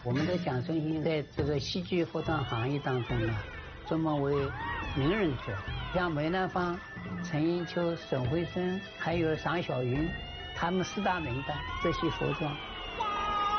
我们的蒋孙兴在这个戏剧服装行业当中呢，专门为名人做，像梅兰芳、陈寅秋、沈慧生，还有尚小云，他们4大名旦这些服装